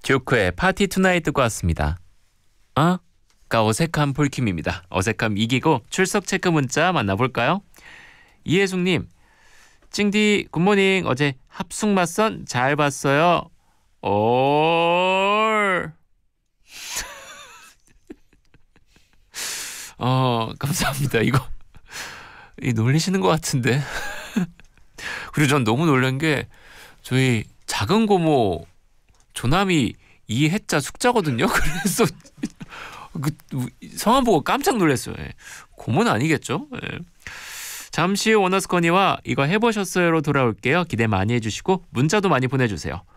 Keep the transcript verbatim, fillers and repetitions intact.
듀크의 파티 투나잇 듣고 왔습니다. 어? 가 어색한 폴킴입니다. 어색함 이기고 출석 체크 문자 만나볼까요? 이혜숙님, 찡디 굿모닝. 어제 합숙 맞선 잘 봤어요. 올. 어 감사합니다. 이거 이 놀리시는 것 같은데. 그리고 전 너무 놀란 게 저희 작은 고모 조남이 이해자 숙자거든요. 그래서 그 성함 보고 깜짝 놀랐어요. 예. 고모는 아니겠죠? 예. 잠시 후 오너스커니와 이거 해보셨어요로 돌아올게요. 기대 많이 해주시고 문자도 많이 보내주세요.